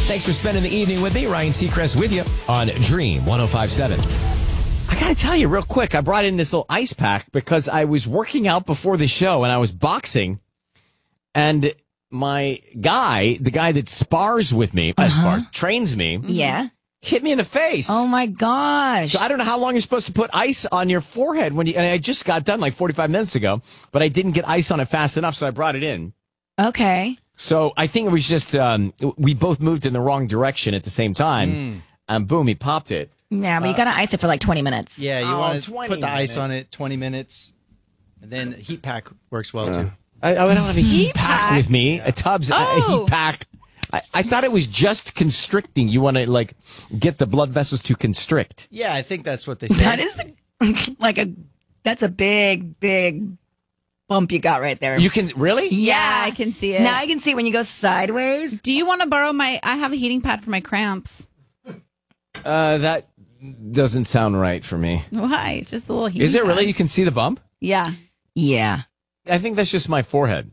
Thanks for spending the evening with me. Ryan Seacrest with you on Dream 105.7. I got to tell you real quick, I brought in this little ice pack because I was working out before the show and I was boxing. And my guy, the guy that spars with me, trains me, hit me in the face. Oh, my gosh. So I don't know how long you're supposed to put ice on your forehead and I just got done like 45 minutes ago, but I didn't get ice on it fast enough, so I brought it in. Okay. So I think it was just, we both moved in the wrong direction at the same time, and boom, he popped it. Yeah, but you got to ice it for like 20 minutes. Yeah, you want to put the ice on it 20 minutes, and then heat pack works well, too. I don't have a heat pack with me. A Tubbs, a heat pack. I thought it was just constricting. You want to, like, get the blood vessels to constrict. Yeah, I think that's what they say. That is that's a big, big bump you got right there. You can, really? Yeah, I can see it. Now I can see it when you go sideways. Do you want to borrow I have a heating pad for my cramps. That doesn't sound right for me. Why? It's just a little heating Is it really? pad. You can see the bump? Yeah. Yeah. I think that's just my forehead.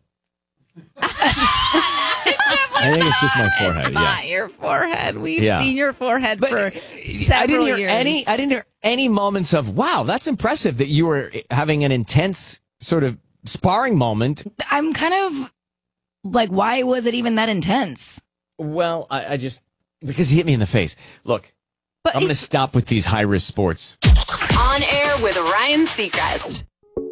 I think it's just my forehead. Not your forehead. We've Yeah. seen your forehead for I several didn't hear years. I didn't hear any moments of, wow, that's impressive that you were having an intense sort of sparring moment. I'm kind of like, why was it even that intense? Well, I just, because he hit me in the face. Look, But I'm going to stop with these high-risk sports. On air with Ryan Seacrest.